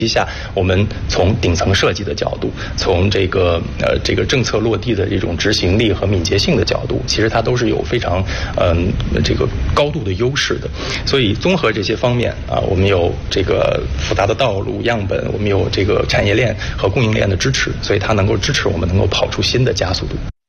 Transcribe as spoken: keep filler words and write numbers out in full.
下，我们从顶层设计的角度，从这个呃这个政策落地的这种执行力和敏捷性的角度，其实它都是有非常嗯、呃、这个高度的优势的。所以综合这些方面啊，我们有这个复杂的道路样本，我们有这个产业链和供应链的支持，所以它能够支持我们能够跑出新的加速度。